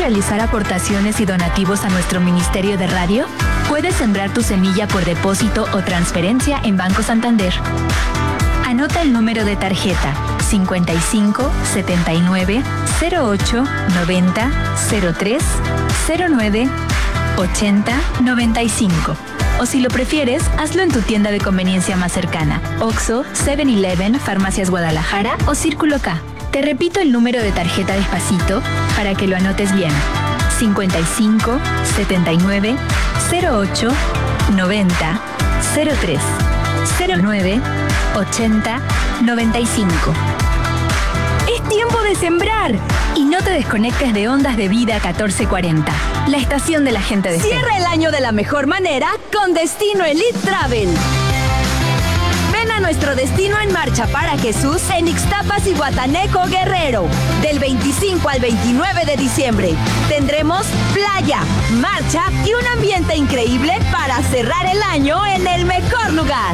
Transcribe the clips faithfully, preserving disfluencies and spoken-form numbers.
realizar aportaciones y donativos a nuestro Ministerio de Radio? Puedes sembrar tu semilla por depósito o transferencia en Banco Santander. Anota el número de tarjeta cincuenta y cinco, setenta y nueve, cero ocho, noventa, cero tres, cero nueve, ochenta, noventa y cinco. O si lo prefieres, hazlo en tu tienda de conveniencia más cercana, Oxxo, seven eleven, Farmacias Guadalajara o Círculo K. Te repito el número de tarjeta despacito para que lo anotes bien. cincuenta y cinco, setenta y nueve, cero ocho, noventa, cero tres, cero nueve, ochenta, noventa y cinco. ¡Es tiempo de sembrar! Y no te desconectes de Ondas de Vida catorce cuarenta, la estación de la gente de fe. Cierra el año de la mejor manera con Destino Elite Travel. Ven a nuestro Destino en Marcha para Jesús en Ixtapas y Guataneco, Guerrero. Del veinticinco al veintinueve de diciembre. Tendremos playa, marcha y un ambiente increíble para cerrar el año en el mejor lugar.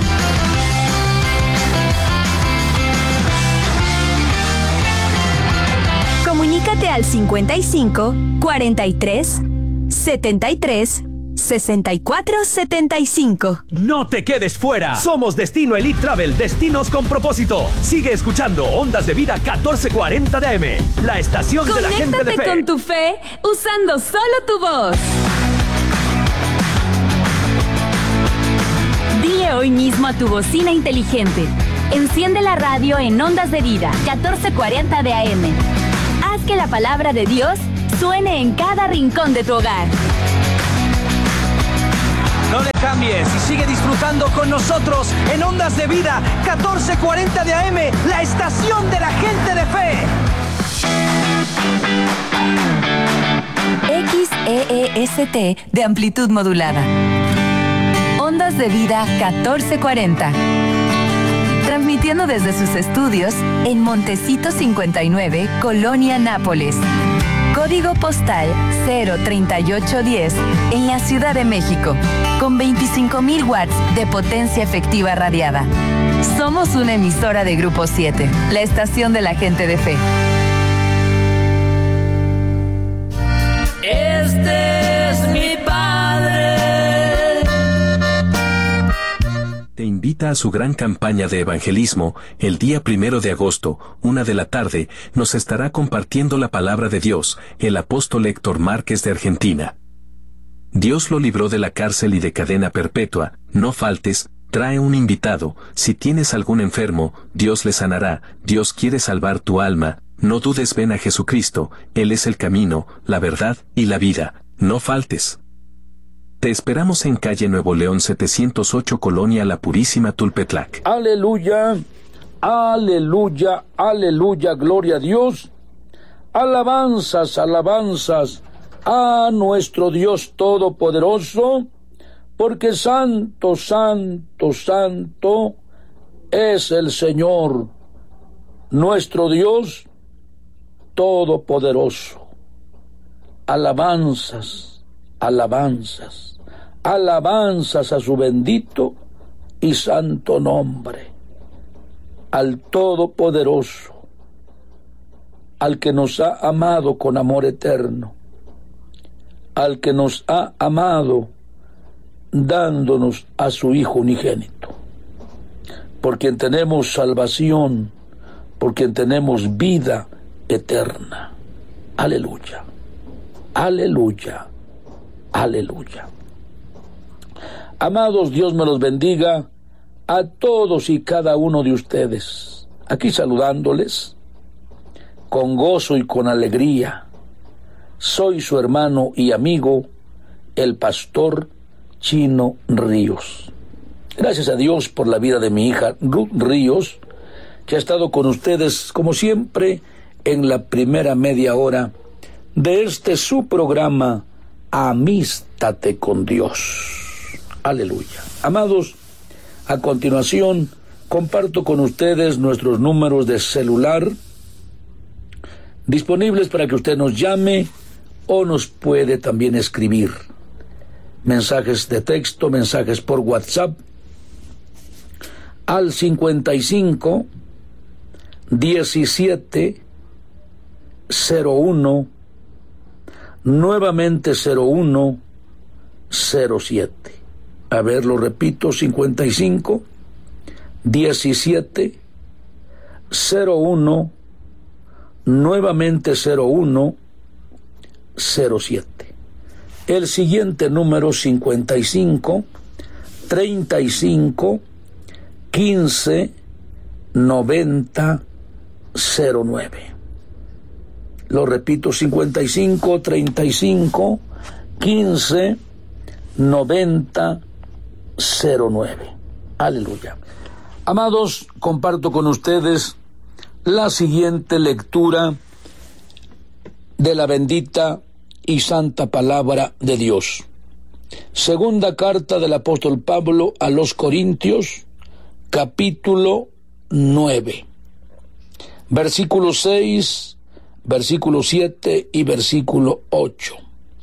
Comunícate al cincuenta y cinco, cuarenta y tres, setenta y tres, sesenta y cuatro, setenta y cinco. ¡No te quedes fuera! Somos Destino Elite Travel, destinos con propósito. Sigue escuchando Ondas de Vida catorce cuarenta de A M, la estación de la gente de fe. Conéctate con tu fe usando solo tu voz. Dile hoy mismo a tu bocina inteligente: enciende la radio en Ondas de Vida catorce cuarenta de A M. Haz que la palabra de Dios suene en cada rincón de tu hogar. No le cambies y sigue disfrutando con nosotros en Ondas de Vida catorce cuarenta de A M, la estación de la gente de fe. X E E S T de amplitud modulada. Ondas de Vida catorce cuarenta. Transmitiendo desde sus estudios en Montecito cincuenta y nueve, Colonia Nápoles. Código postal cero treinta y ocho diez en la Ciudad de México, con veinticinco mil watts de potencia efectiva radiada. Somos una emisora de Grupo siete, la estación de la gente de fe. Este es mi Padre. Te invita a su gran campaña de evangelismo. El día primero de agosto, una de la tarde, nos estará compartiendo la palabra de Dios, el apóstol Héctor Márquez de Argentina. Dios lo libró de la cárcel y de cadena perpetua. No faltes, trae un invitado. Si tienes algún enfermo, Dios le sanará. Dios quiere salvar tu alma. No dudes, ven a Jesucristo. Él es el camino, la verdad y la vida. No faltes. Te esperamos en calle Nuevo León setecientos ocho, Colonia La Purísima, Tulpetlac. Aleluya, aleluya, aleluya, gloria a Dios. Alabanzas, alabanzas a nuestro Dios Todopoderoso, porque santo, santo, santo es el Señor, nuestro Dios Todopoderoso. Alabanzas, alabanzas. Alabanzas a su bendito y santo nombre, al Todopoderoso, al que nos ha amado con amor eterno, al que nos ha amado dándonos a su Hijo unigénito, por quien tenemos salvación, por quien tenemos vida eterna. Aleluya, aleluya, aleluya. Amados, Dios me los bendiga a todos y cada uno de ustedes. Aquí saludándoles con gozo y con alegría. Soy su hermano y amigo, el pastor Chino Ríos. Gracias a Dios por la vida de mi hija Ruth Ríos, que ha estado con ustedes como siempre en la primera media hora de este su programa Amístate con Dios. Aleluya. Amados, a continuación comparto con ustedes nuestros números de celular disponibles para que usted nos llame o nos puede también escribir mensajes de texto, mensajes por WhatsApp al cincuenta y cinco, diecisiete, cero uno, nuevamente cero uno cero siete. A ver, lo repito, cincuenta y cinco, diecisiete, cero uno, nuevamente cero uno cero siete. El siguiente número, cincuenta y cinco, treinta y cinco, quince, noventa, cero nueve. Lo repito, cincuenta y cinco, treinta y cinco, quince, noventa, cero nueve. Aleluya. Amados, comparto con ustedes la siguiente lectura de la bendita y santa palabra de Dios. Segunda carta del apóstol Pablo a los Corintios, capítulo nueve, versículo seis, versículo siete y versículo ocho.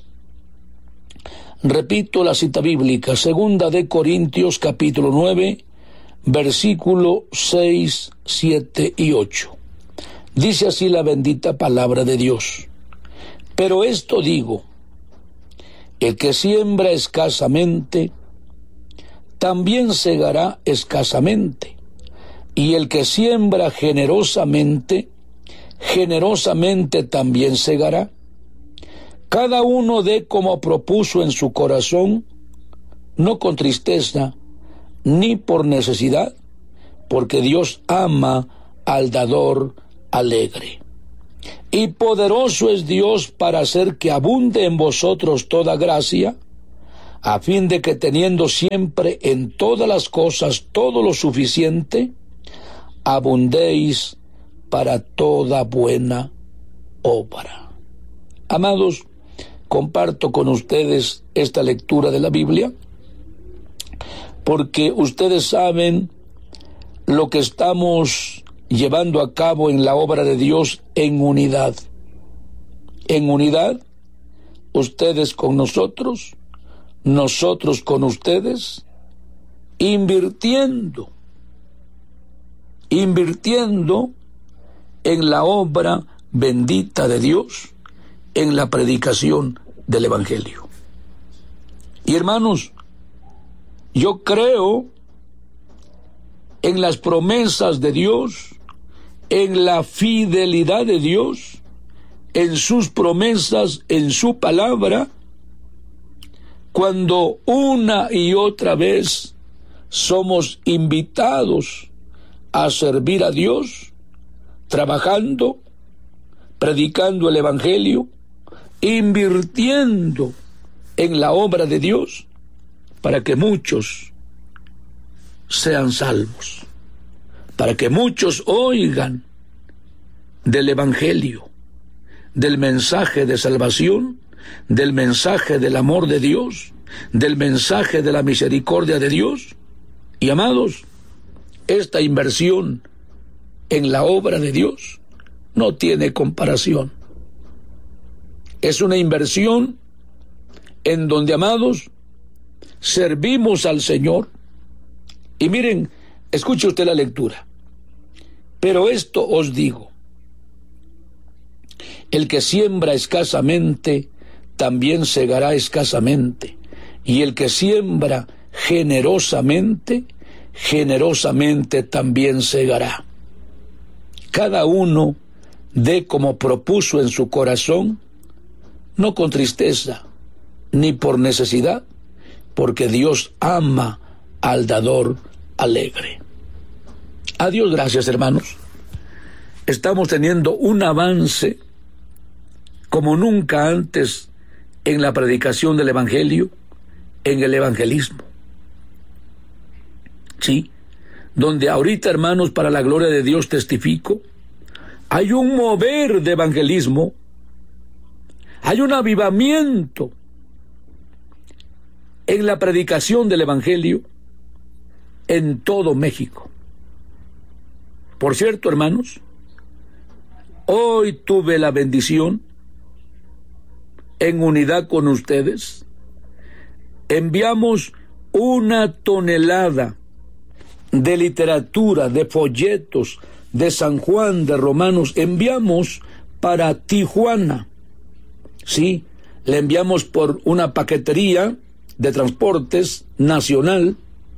Repito la cita bíblica, segunda de Corintios, capítulo nueve, versículo seis, siete y ocho. Dice así la bendita palabra de Dios. Pero esto digo, el que siembra escasamente, también segará escasamente, y el que siembra generosamente, generosamente también segará. Cada uno dé como propuso en su corazón, no con tristeza, ni por necesidad, porque Dios ama al dador alegre. Y poderoso es Dios para hacer que abunde en vosotros toda gracia, a fin de que teniendo siempre en todas las cosas todo lo suficiente, abundéis para toda buena obra. Amados, comparto con ustedes esta lectura de la Biblia, porque ustedes saben lo que estamos llevando a cabo en la obra de Dios en unidad. En unidad, ustedes con nosotros, nosotros con ustedes, invirtiendo, invirtiendo en la obra bendita de Dios, en la predicación del Evangelio. Y hermanos, yo creo en las promesas de Dios, en la fidelidad de Dios, en sus promesas, en su palabra, cuando una y otra vez somos invitados a servir a Dios, trabajando, predicando el Evangelio, invirtiendo en la obra de Dios, para que muchos sean salvos, para que muchos oigan del Evangelio, del mensaje de salvación, del mensaje del amor de Dios, del mensaje de la misericordia de Dios. Y amados, esta inversión en la obra de Dios no tiene comparación. Es una inversión en donde, amados, servimos al Señor. Y miren, escuche usted la lectura. Pero esto os digo, el que siembra escasamente, también segará escasamente, y el que siembra generosamente, generosamente también segará. Cada uno dé como propuso en su corazón, no con tristeza, ni por necesidad, porque Dios ama al dador alegre. A Dios gracias, hermanos. Estamos teniendo un avance como nunca antes en la predicación del Evangelio, en el evangelismo. Sí, donde ahorita, hermanos, para la gloria de Dios testifico, hay un mover de evangelismo, hay un avivamiento en la predicación del Evangelio en todo México. Por cierto, hermanos, hoy tuve la bendición, en unidad con ustedes, enviamos una tonelada de literatura, de folletos, de San Juan, de Romanos, enviamos para Tijuana, sí, le enviamos por una paquetería de transportes nacional.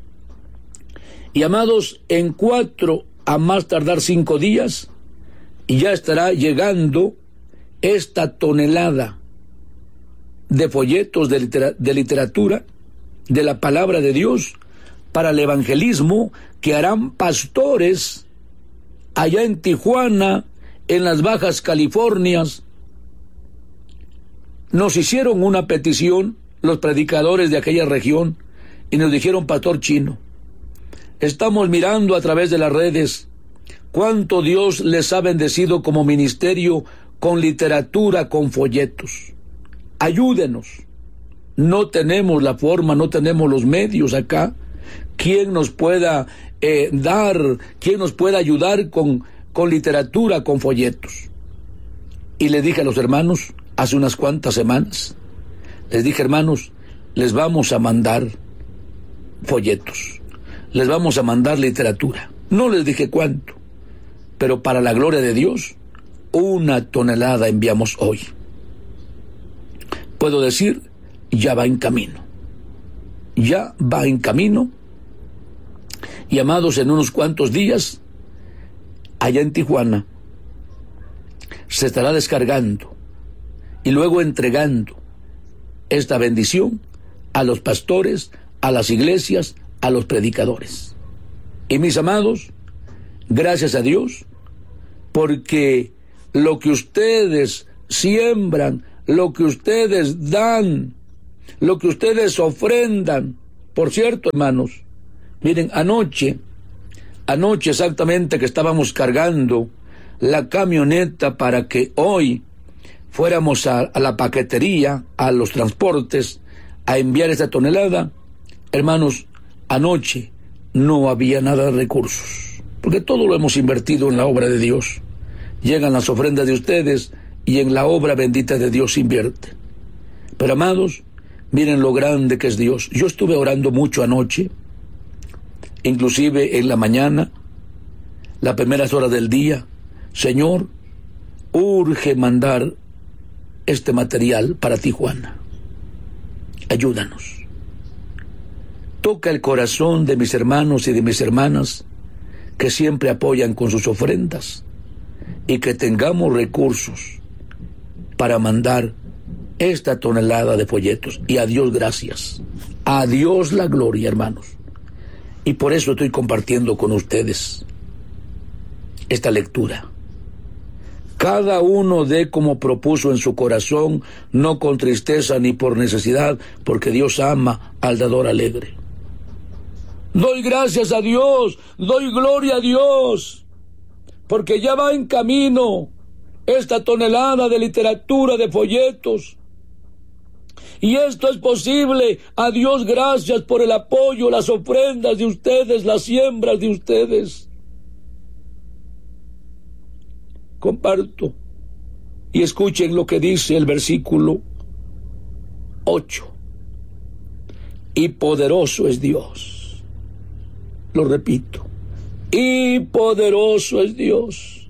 Y amados, en cuatro a más tardar cinco días, ya estará llegando esta tonelada de folletos de, litera, de literatura, de la palabra de Dios, para el evangelismo que harán pastores allá en Tijuana, en las Bajas Californias. Nos hicieron una petición los predicadores de aquella región y nos dijeron: Pastor Chino, estamos mirando a través de las redes cuánto Dios les ha bendecido como ministerio con literatura, con folletos. Ayúdenos. No tenemos la forma, no tenemos los medios acá. ¿Quién nos pueda eh, dar, quién nos pueda ayudar con, con literatura, con folletos? Y le dije a los hermanos, hace unas cuantas semanas, les dije: hermanos, les vamos a mandar folletos, les vamos a mandar literatura. No les dije cuánto, pero para la gloria de Dios, una tonelada enviamos hoy. Puedo decir, ya va en camino. Ya va en camino. Y amados, en unos cuantos días, allá en Tijuana, se estará descargando y luego entregando esta bendición a los pastores, a las iglesias, a los predicadores. Y mis amados, gracias a Dios, porque lo que ustedes siembran, lo que ustedes dan, lo que ustedes ofrendan. Por cierto, hermanos, miren, anoche, anoche exactamente que estábamos cargando la camioneta para que hoy fuéramos a, a la paquetería, a los transportes, a enviar esta tonelada, hermanos, anoche no había nada de recursos, porque todo lo hemos invertido en la obra de Dios. Llegan las ofrendas de ustedes y en la obra bendita de Dios invierte. Pero amados, miren lo grande que es Dios. Yo estuve orando mucho anoche, inclusive en la mañana, las primeras horas del día. Señor, urge mandar este material para Tijuana. Ayúdanos. Toca el corazón de mis hermanos y de mis hermanas que siempre apoyan con sus ofrendas, y que tengamos recursos para mandar esta tonelada de folletos. Y a Dios gracias, a Dios la gloria, hermanos. Y por eso estoy compartiendo con ustedes esta lectura. Cada uno dé como propuso en su corazón, no con tristeza ni por necesidad, porque Dios ama al dador alegre. Doy gracias a Dios, doy gloria a Dios, porque ya va en camino esta tonelada de literatura, de folletos. Y esto es posible. A Dios gracias por el apoyo, las ofrendas de ustedes, las siembras de ustedes. Comparto y escuchen lo que dice el versículo ocho. Y poderoso es Dios. Lo repito. Y poderoso es Dios.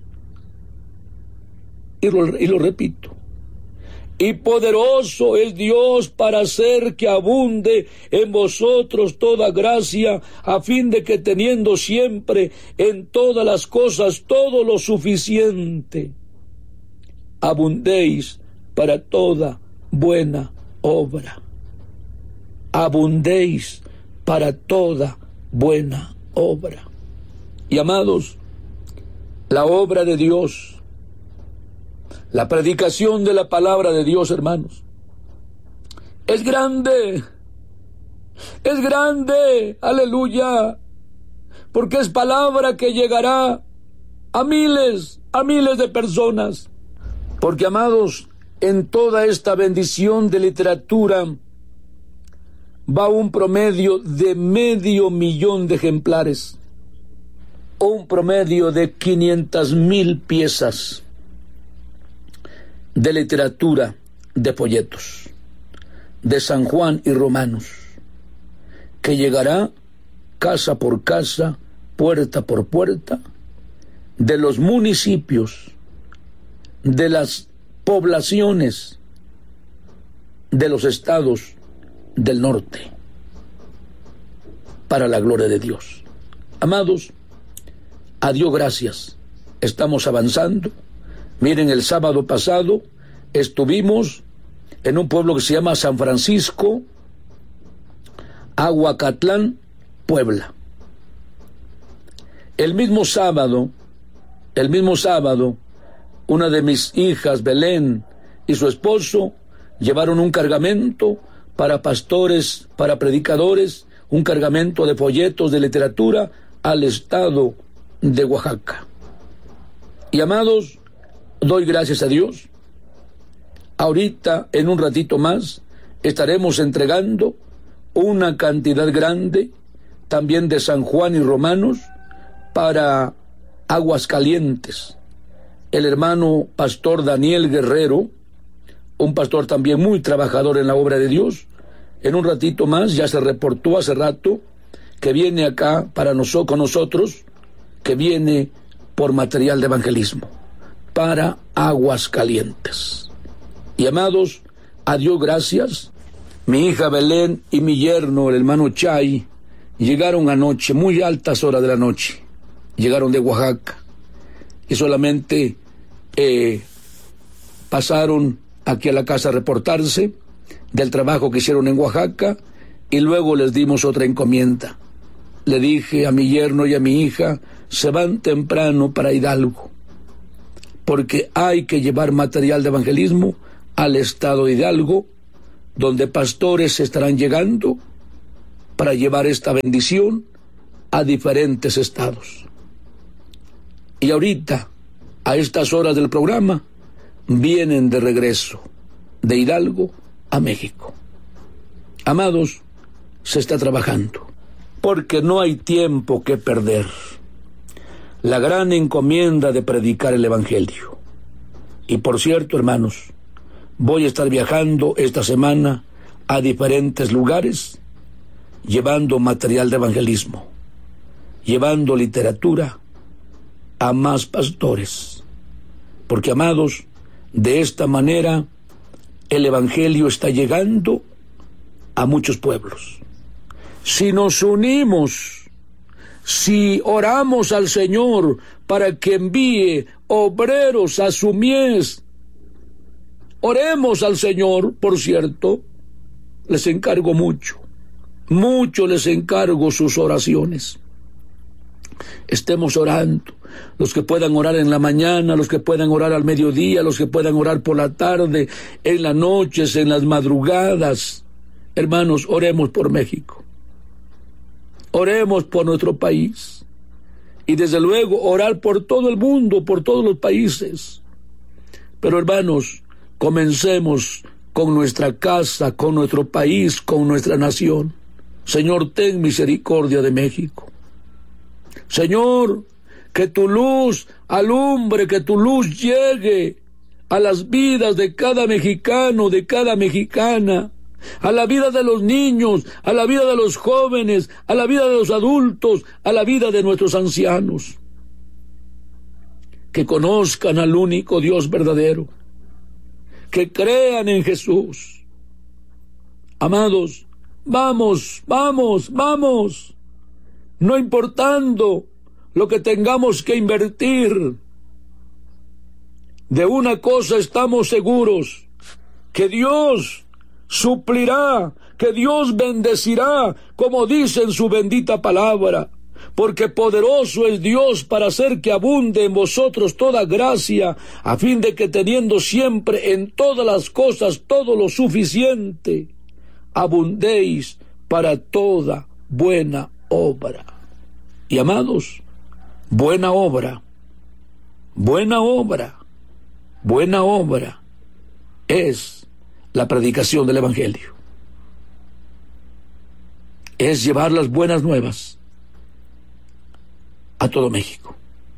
Y lo, y lo repito. Y poderoso es Dios para hacer que abunde en vosotros toda gracia, a fin de que teniendo siempre en todas las cosas todo lo suficiente, abundéis para toda buena obra. Abundéis para toda buena obra. Y amados, la obra de Dios, la predicación de la palabra de Dios, hermanos, es grande, es grande, aleluya, porque es palabra que llegará a miles, a miles de personas. Porque, amados, en toda esta bendición de literatura va un promedio de medio millón de ejemplares, o un promedio de quinientas mil piezas de literatura, de folletos, de San Juan y Romanos, que llegará casa por casa, puerta por puerta, de los municipios, de las poblaciones de los estados del norte, para la gloria de Dios. Amados, a Dios gracias, estamos avanzando. Miren, el sábado pasado estuvimos en un pueblo que se llama San Francisco, Aguacatlán, Puebla. El mismo sábado, el mismo sábado, una de mis hijas, Belén, y su esposo llevaron un cargamento para pastores, para predicadores, un cargamento de folletos de literatura al estado de Oaxaca. Y amados, doy gracias a Dios. Ahorita, en un ratito más, estaremos entregando una cantidad grande también de San Juan y Romanos para Aguascalientes. El hermano pastor Daniel Guerrero, un pastor también muy trabajador en la obra de Dios, en un ratito más, ya se reportó hace rato, que viene acá para nosotros, con nosotros, que viene por material de evangelismo para Aguascalientes. Y amados, a Dios gracias, mi hija Belén y mi yerno, el hermano Chay, llegaron anoche, muy altas horas de la noche, llegaron de Oaxaca, y solamente eh, pasaron aquí a la casa a reportarse del trabajo que hicieron en Oaxaca, y luego les dimos otra encomienda. Le dije a mi yerno y a mi hija, se van temprano para Hidalgo, porque hay que llevar material de evangelismo al estado de Hidalgo, donde pastores estarán llegando para llevar esta bendición a diferentes estados. Y ahorita, a estas horas del programa, vienen de regreso de Hidalgo a México. Amados, se está trabajando, porque no hay tiempo que perder. La gran encomienda de predicar el evangelio. Y por cierto, hermanos, voy a estar viajando esta semana a diferentes lugares, llevando material de evangelismo, llevando literatura a más pastores. Porque, amados, de esta manera el evangelio está llegando a muchos pueblos. Si nos unimos, si oramos al Señor para que envíe obreros a su mies, oremos al Señor, por cierto, les encargo mucho, mucho les encargo sus oraciones. Estemos orando, los que puedan orar en la mañana, los que puedan orar al mediodía, los que puedan orar por la tarde, en las noches, en las madrugadas. Hermanos, oremos por México, oremos por nuestro país, y desde luego orar por todo el mundo, por todos los países. Pero hermanos, comencemos con nuestra casa, con nuestro país, con nuestra nación. Señor, ten misericordia de México. Señor, que tu luz alumbre, que tu luz llegue a las vidas de cada mexicano, de cada mexicana, a la vida de los niños, a la vida de los jóvenes, a la vida de los adultos, a la vida de nuestros ancianos. Que conozcan al único Dios verdadero, que crean en Jesús. Amados, vamos, vamos, vamos, no importando lo que tengamos que invertir. De una cosa estamos seguros, que Dios suplirá, que Dios bendecirá, como dice en su bendita palabra, porque poderoso es Dios para hacer que abunde en vosotros toda gracia, a fin de que teniendo siempre en todas las cosas todo lo suficiente, abundéis para toda buena obra. Y amados, buena obra, buena obra, buena obra es la predicación del evangelio. Es llevar las buenas nuevas a todo México.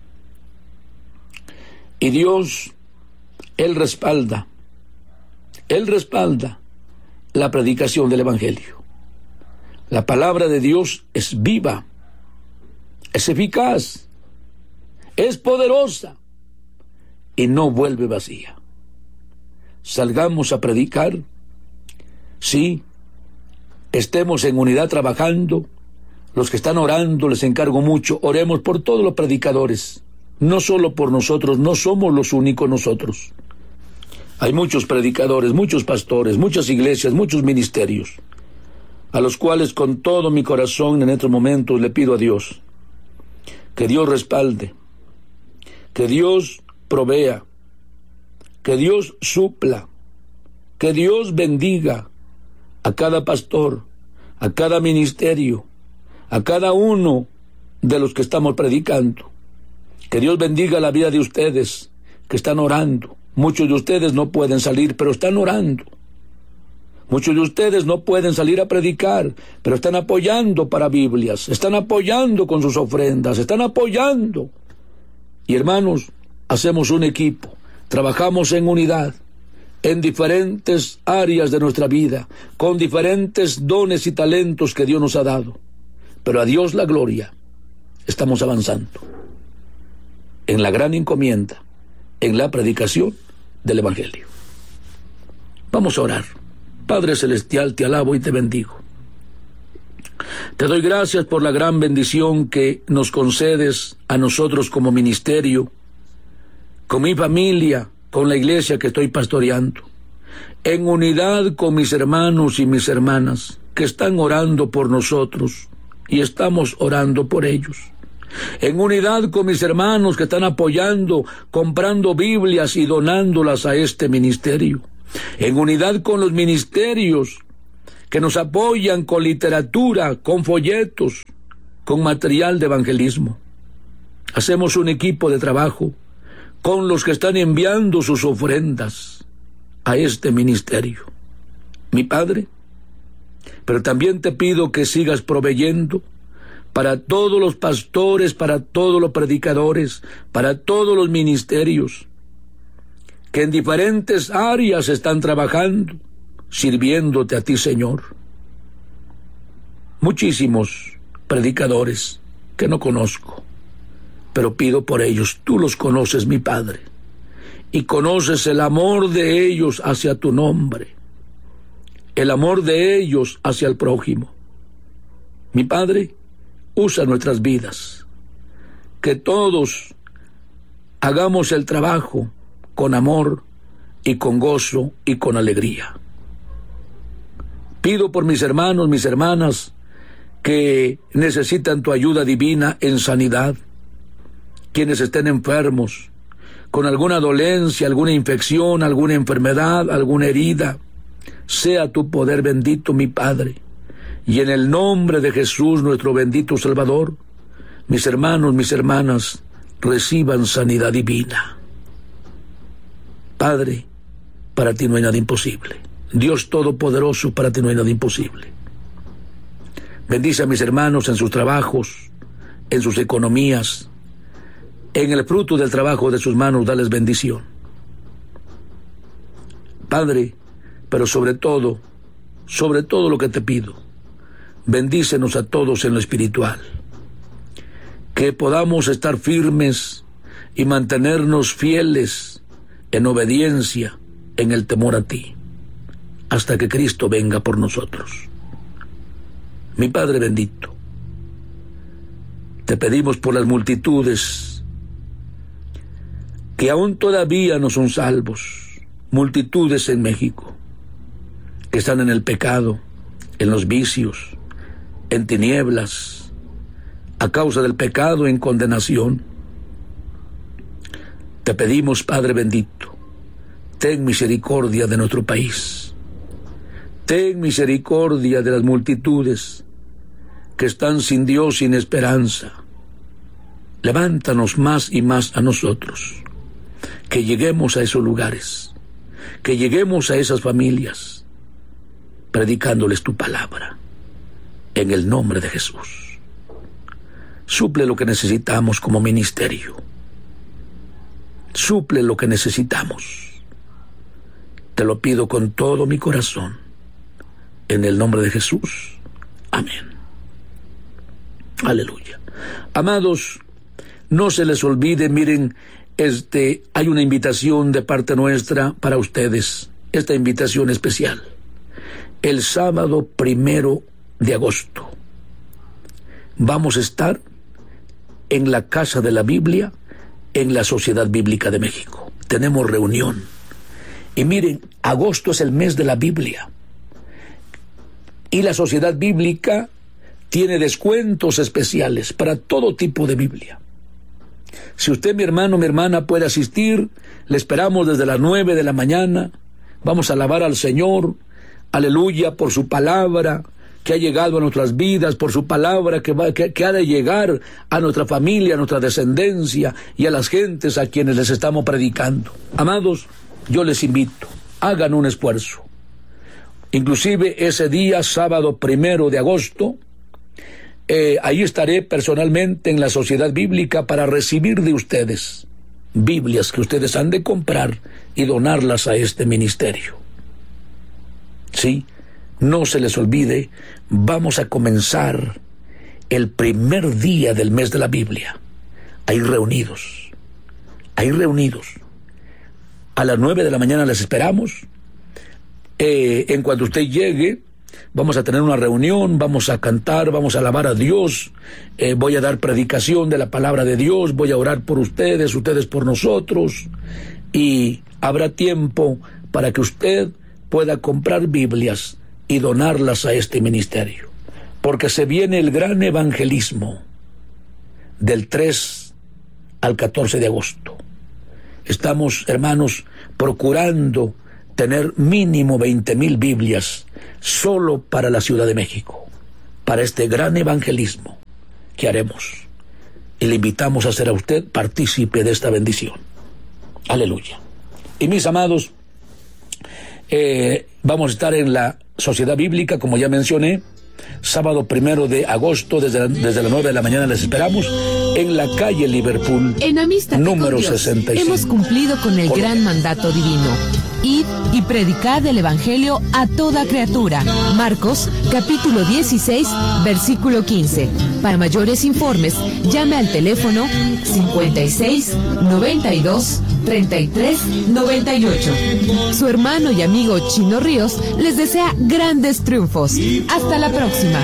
Y Dios, Él respalda, Él respalda la predicación del evangelio. La palabra de Dios es viva, es eficaz, es poderosa y no vuelve vacía. Salgamos a predicar Sí, estemos en unidad trabajando. Los que están orando, les encargo mucho, oremos por todos los predicadores, no solo por nosotros, no somos los únicos nosotros. Hay muchos predicadores, muchos pastores, muchas iglesias, muchos ministerios, a los cuales con todo mi corazón en estos momentos le pido a Dios, que Dios respalde, que Dios provea, que Dios supla, que Dios bendiga a cada pastor, a cada ministerio, a cada uno de los que estamos predicando. Que Dios bendiga la vida de ustedes que están orando. Muchos de ustedes no pueden salir, pero están orando. Muchos de ustedes no pueden salir a predicar, pero están apoyando para Biblias, están apoyando con sus ofrendas, están apoyando. Y hermanos, hacemos un equipo, trabajamos en unidad, en diferentes áreas de nuestra vida, con diferentes dones y talentos que Dios nos ha dado. Pero a Dios la gloria, estamos avanzando en la gran encomienda, en la predicación del Evangelio. Vamos a orar. Padre Celestial, te alabo y te bendigo. Te doy gracias por la gran bendición que nos concedes a nosotros como ministerio, con mi familia, con la iglesia que estoy pastoreando, en unidad con mis hermanos y mis hermanas que están orando por nosotros y estamos orando por ellos. En unidad con mis hermanos que están apoyando, comprando Biblias y donándolas a este ministerio. En unidad con los ministerios que nos apoyan con literatura, con folletos, con material de evangelismo. Hacemos un equipo de trabajo con los que están enviando sus ofrendas a este ministerio. Mi Padre, pero también te pido que sigas proveyendo para todos los pastores, para todos los predicadores, para todos los ministerios, que en diferentes áreas están trabajando, sirviéndote a ti, Señor. Muchísimos predicadores que no conozco, pero pido por ellos. Tú los conoces, mi Padre, y conoces el amor de ellos hacia tu nombre, el amor de ellos hacia el prójimo. Mi Padre, usa nuestras vidas, que todos hagamos el trabajo con amor y con gozo y con alegría. Pido por mis hermanos, mis hermanas, que necesitan tu ayuda divina en sanidad, quienes estén enfermos, con alguna dolencia, alguna infección, alguna enfermedad, alguna herida. Sea tu poder bendito, mi Padre, y en el nombre de Jesús, nuestro bendito Salvador, mis hermanos, mis hermanas, reciban sanidad divina. Padre, para ti no hay nada imposible. Dios Todopoderoso, para ti no hay nada imposible. Bendice a mis hermanos en sus trabajos, en sus economías, en el fruto del trabajo de sus manos, dales bendición. Padre, pero sobre todo, sobre todo lo que te pido, bendícenos a todos en lo espiritual, que podamos estar firmes y mantenernos fieles en obediencia, en el temor a ti, hasta que Cristo venga por nosotros. Mi Padre bendito, te pedimos por las multitudes que aún todavía no son salvos, multitudes en México, que están en el pecado, en los vicios, en tinieblas, a causa del pecado, en condenación. Te pedimos, Padre bendito, ten misericordia de nuestro país. Ten misericordia de las multitudes que están sin Dios, sin esperanza. Levántanos más y más a nosotros, que lleguemos a esos lugares, que lleguemos a esas familias, predicándoles tu palabra, en el nombre de Jesús. Suple lo que necesitamos como ministerio. Suple lo que necesitamos. Te lo pido con todo mi corazón, en el nombre de Jesús. Amén. Aleluya. Amados, no se les olvide, miren, este, hay una invitación de parte nuestra para ustedes, esta invitación especial. el sábado primero de agosto. Vamos a estar en la Casa de la Biblia, en la Sociedad Bíblica de México. Tenemos reunión. Y miren, agosto es el mes de la Biblia. Y la Sociedad Bíblica tiene descuentos especiales para todo tipo de Biblia. Si usted, mi hermano, mi hermana, puede asistir, le esperamos desde las nueve de la mañana. Vamos a alabar al Señor, aleluya, por su palabra que ha llegado a nuestras vidas, por su palabra que, va, que, que ha de llegar a nuestra familia, a nuestra descendencia y a las gentes a quienes les estamos predicando. Amados, yo les invito, hagan un esfuerzo. Inclusive ese día, sábado primero de agosto, eh, ahí estaré personalmente en la Sociedad Bíblica para recibir de ustedes Biblias que ustedes han de comprar y donarlas a este ministerio. Sí, no se les olvide, vamos a comenzar el primer día del mes de la Biblia. Ahí reunidos, ahí reunidos. A las nueve de la mañana les esperamos. Eh, en cuanto usted llegue, vamos a tener una reunión, vamos a cantar, vamos a alabar a Dios, eh, voy a dar predicación de la palabra de Dios, voy a orar por ustedes, ustedes por nosotros, y habrá tiempo para que usted pueda comprar Biblias y donarlas a este ministerio, porque se viene el gran evangelismo del tres al catorce de agosto. Estamos, hermanos, procurando tener mínimo veinte mil Biblias solo para la Ciudad de México, para este gran evangelismo que haremos. Y le invitamos a ser a usted partícipe de esta bendición. Aleluya. Y mis amados, eh, vamos a estar en la Sociedad Bíblica, como ya mencioné, sábado primero de agosto, desde, la, desde las nueve de la mañana les esperamos, en la calle Liverpool, en amistad número con Dios, sesenta y cinco. hemos cumplido con el Hola. gran mandato divino. Id y predicad el Evangelio a toda criatura. Marcos, capítulo dieciséis, versículo quince. Para mayores informes, llame al teléfono cincuenta y seis, noventa y dos, treinta y tres, noventa y ocho. Su hermano y amigo Chino Ríos les desea grandes triunfos. Hasta la próxima.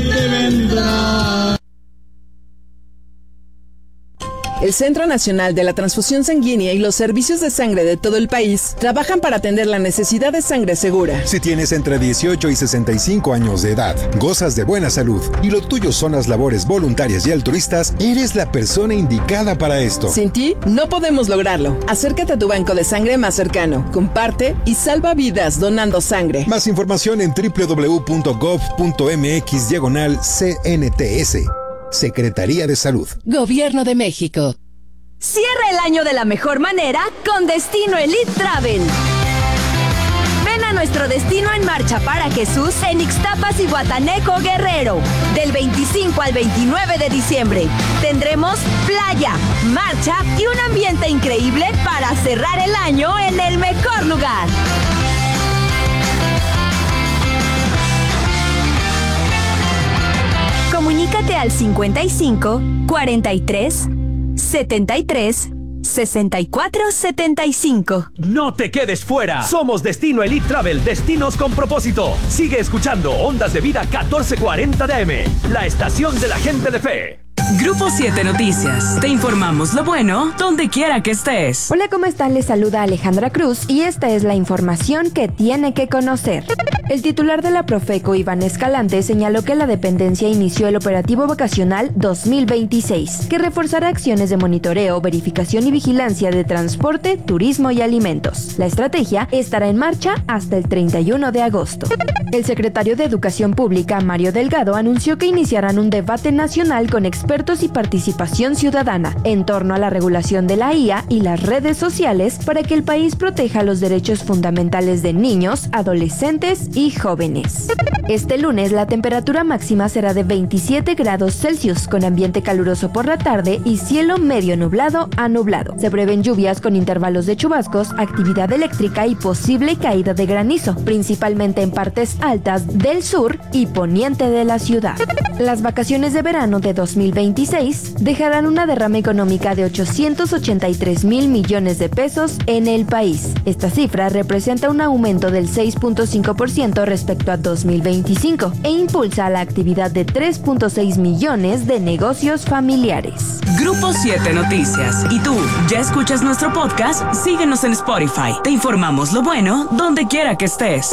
El Centro Nacional de la Transfusión Sanguínea y los servicios de sangre de todo el país trabajan para atender la necesidad de sangre segura. Si tienes entre dieciocho y sesenta y cinco años de edad, gozas de buena salud y lo tuyo son las labores voluntarias y altruistas, eres la persona indicada para esto. Sin ti, no podemos lograrlo. Acércate a tu banco de sangre más cercano, comparte y salva vidas donando sangre. Más información en doble u doble u doble u punto gov punto mx diagonal C N T S. Secretaría de Salud. Gobierno de México. Cierra el año de la mejor manera con Destino Elite Travel. Ven a nuestro Destino en Marcha para Jesús en Ixtapas y Guataneco, Guerrero. Del veinticinco al veintinueve de diciembre. Tendremos playa, marcha y un ambiente increíble para cerrar el año en el mejor lugar. Comunícate al cincuenta y cinco, cuarenta y tres, setenta y tres, sesenta y cuatro, setenta y cinco. No te quedes fuera. Somos Destino Elite Travel, destinos con propósito. Sigue escuchando Ondas de Vida catorce cuarenta D M, la estación de la gente de fe. Grupo siete Noticias. Te informamos lo bueno donde quiera que estés. Hola, ¿cómo están? Les saluda Alejandra Cruz y esta es la información que tiene que conocer. El titular de la Profeco, Iván Escalante, señaló que la dependencia inició el operativo vacacional dos mil veintiséis, que reforzará acciones de monitoreo, verificación y vigilancia de transporte, turismo y alimentos. La estrategia estará en marcha hasta el treinta y uno de agosto. El secretario de Educación Pública, Mario Delgado, anunció que iniciarán un debate nacional con expertos y participación ciudadana en torno a la regulación de la I A y las redes sociales para que el país proteja los derechos fundamentales de niños, adolescentes y jóvenes. Este lunes la temperatura máxima será de veintisiete grados Celsius con ambiente caluroso por la tarde y cielo medio nublado a nublado. Se prevén lluvias con intervalos de chubascos, actividad eléctrica y posible caída de granizo, principalmente en partes altas del sur y poniente de la ciudad. Las vacaciones de verano de dos mil veinte veintiséis dejarán una derrama económica de ochocientos ochenta y tres mil millones de pesos en el país. Esta cifra representa un aumento del seis punto cinco por ciento respecto a dos mil veinticinco e impulsa la actividad de tres punto seis millones de negocios familiares. Grupo siete Noticias. ¿Y tú, ya escuchas nuestro podcast? Síguenos en Spotify. Te informamos lo bueno donde quiera que estés.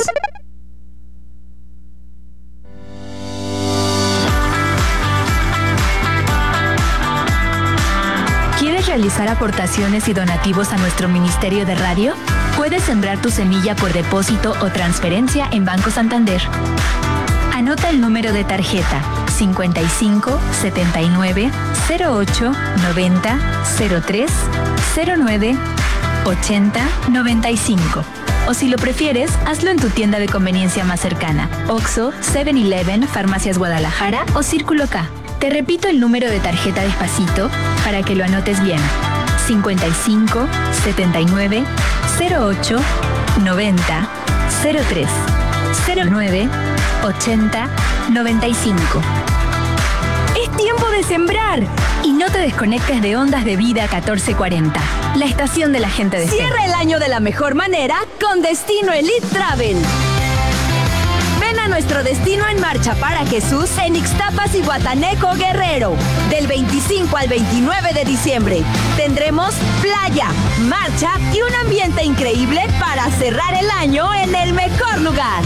¿Quieres realizar aportaciones y donativos a nuestro Ministerio de Radio? Puedes sembrar tu semilla por depósito o transferencia en Banco Santander. Anota el número de tarjeta cincuenta y cinco, setenta y nueve, cero ocho, noventa, cero tres, cero nueve, ochenta, noventa y cinco. O si lo prefieres, hazlo en tu tienda de conveniencia más cercana: Oxxo, seven eleven, Farmacias Guadalajara o Círculo K. Te repito el número de tarjeta despacito para que lo anotes bien: cincuenta y cinco, setenta y nueve, cero ocho, noventa, cero tres, cero nueve, ochenta, noventa y cinco. Es tiempo de sembrar y no te desconectes de Ondas de Vida catorce cuarenta, la estación de la gente de fe. Cierra el año de la mejor manera con Destino Elite Travel. Ven a nuestro Destino en Marcha para Jesús en Ixtapas y Guataneco, Guerrero, del veinticinco al veintinueve de diciembre. Tendremos playa, marcha y un ambiente increíble para cerrar el año en el mejor lugar.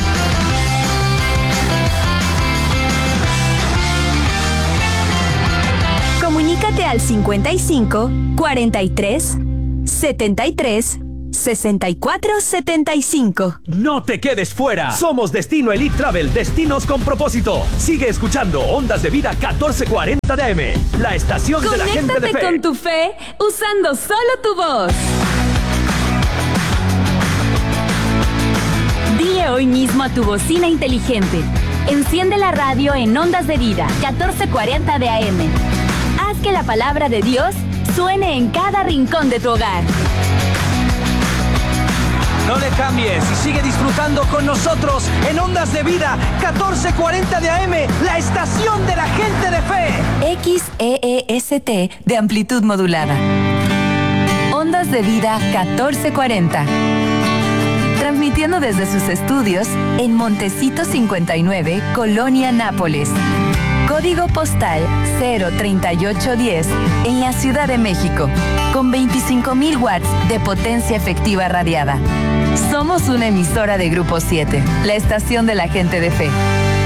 Comunícate al cincuenta y cinco, cuarenta y tres, setenta y tres, sesenta y cuatro, setenta y cinco. No te quedes fuera. Somos Destino Elite Travel, destinos con propósito. Sigue escuchando Ondas de Vida catorce cuarenta de A M, la estación de la gente de fe. Conéctate con tu fe usando solo tu voz. Dile hoy mismo a tu bocina inteligente: enciende la radio en Ondas de Vida catorce cuarenta de A M. Haz que la palabra de Dios suene en cada rincón de tu hogar. No le cambies y sigue disfrutando con nosotros en Ondas de Vida catorce cuarenta de A M, la estación de la gente de fe. X E E S T de amplitud modulada. Ondas de Vida catorce cuarenta. Transmitiendo desde sus estudios en Montecito cincuenta y nueve, Colonia Nápoles. Código postal cero treinta y ocho diez en la Ciudad de México, con veinticinco mil watts de potencia efectiva radiada. Somos una emisora de Grupo siete, la estación de la gente de fe.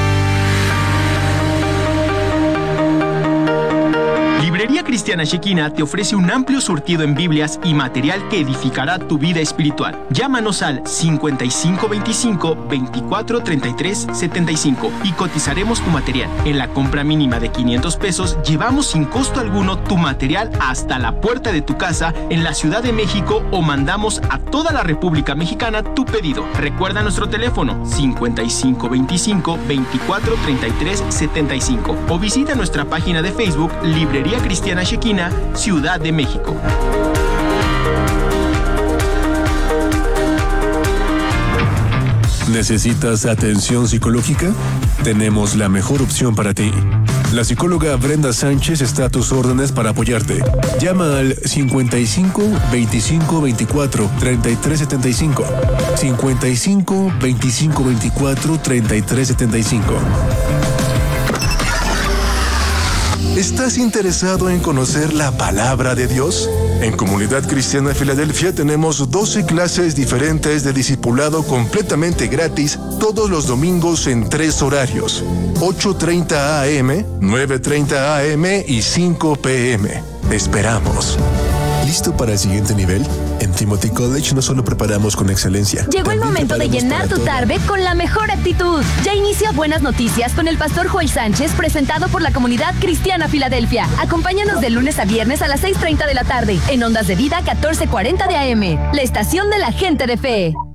Librería Cristiana Shekinah te ofrece un amplio surtido en Biblias y material que edificará tu vida espiritual. Llámanos al cincuenta y cinco veinticinco, veinticuatro treinta y tres setenta y cinco y cotizaremos tu material. En la compra mínima de quinientos pesos, llevamos sin costo alguno tu material hasta la puerta de tu casa en la Ciudad de México o mandamos a toda la República Mexicana tu pedido. Recuerda nuestro teléfono cincuenta y cinco veinticinco, veinticuatro treinta y tres setenta y cinco o visita nuestra página de Facebook Librería Cristiana Shekinah, Ciudad de México. ¿Necesitas atención psicológica? Tenemos la mejor opción para ti. La psicóloga Brenda Sánchez está a tus órdenes para apoyarte. Llama al cincuenta y cinco veinticinco veinticuatro treinta y tres setenta y cinco. cincuenta y cinco veinticinco veinticuatro treinta y tres setenta y cinco. ¿Estás interesado en conocer la palabra de Dios? En Comunidad Cristiana Filadelfia tenemos doce clases diferentes de discipulado completamente gratis todos los domingos en tres horarios: ocho treinta a eme, nueve treinta a eme y cinco pe eme. Te esperamos. ¿Listo para el siguiente nivel? En Timothy College no solo preparamos con excelencia. Llegó el momento de llenar tu tarde con la mejor actitud. Ya inicia Buenas Noticias con el pastor Joel Sánchez, presentado por la Comunidad Cristiana Filadelfia. Acompáñanos de lunes a viernes a las seis treinta de la tarde en Ondas de Vida catorce cuarenta de A M, la estación de la gente de fe.